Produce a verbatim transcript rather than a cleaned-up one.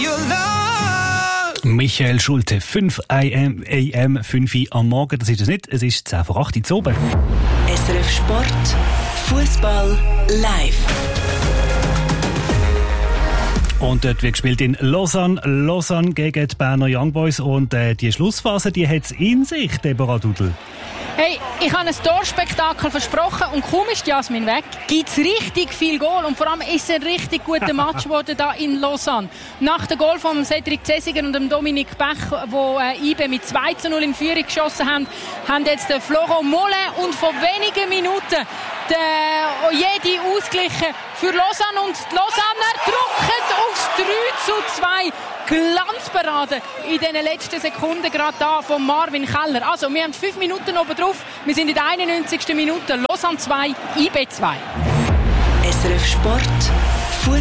your love. Michael Schulte, fünf A M, fünf Uhr am Morgen, das ist es nicht, es ist zehn vor acht Uhr zu oben. S R F Sport, Fußball live. Und dort wird gespielt in Lausanne, Lausanne gegen die Berner Young Boys. Und äh, die Schlussphase, die hat es in sich, Deborah Dudel. Hey, ich habe ein Torspektakel versprochen und kaum ist Jasmin weg, gibt es richtig viel Goal und vor allem ist es ein richtig guter Match geworden da in Lausanne. Nach dem Goal von Cedric Zesiger und dem Dominik Bech, wo äh, I B mit zwei zu null in Führung geschossen haben, haben jetzt der Florent Mollin und vor wenigen Minuten der Ojedi ausgeglichen für Lausanne und die Lausanner drücken aufs drei zu zwei. Glanzparade in den letzten Sekunden gerade da von Marvin Keller. Also, wir haben fünf Minuten oben drauf. Wir sind in der einundneunzigsten Minute. Lausanne zwei, I B zwei. S R F Sport.